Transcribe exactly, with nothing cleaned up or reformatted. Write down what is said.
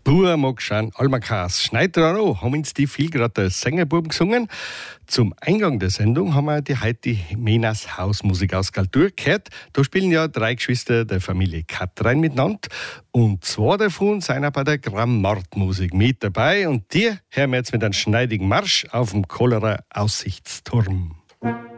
Bur mag schauen, Almakas. Schneit dran an, haben uns die viel gerade der Sängerbuben gesungen. Zum Eingang der Sendung haben wir die heute die Menas Hausmusik aus Galtur gehört. Da spielen ja drei Geschwister der Familie Katrein miteinander. Und zwei davon sind auch bei der Grammart-Musik mit dabei. Und die hören wir jetzt mit einem schneidigen Marsch auf dem Kollerer Aussichtsturm.